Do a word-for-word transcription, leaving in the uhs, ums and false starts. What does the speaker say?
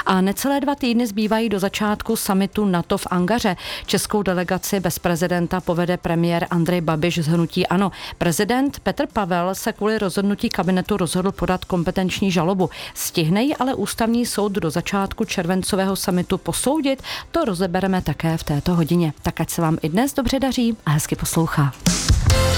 A necelé dva týdny zbývají do začátku summitu NATO v Angaře. Českou delegaci bez prezidenta povede premiér Andrej Babiš z hnutí ANO. Prezident Petr Pavel se kvůli rozhodnutí kabinetu rozhodl podat kompetenční žalobu. Stihne ji ale ústavní soud do začátku červencového summitu posoudit? To rozebereme také v této hodině. Tak ať se vám i dnes dobře daří a hezky poslouchá.